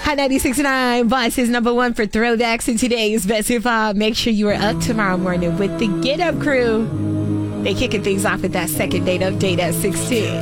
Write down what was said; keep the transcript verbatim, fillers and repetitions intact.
Hot ninety-six point nine, Boss is number one for throwbacks in today's Best of All. Make sure you are up tomorrow morning with the Get Up Crew. They kicking things off with that second date update at sixteen.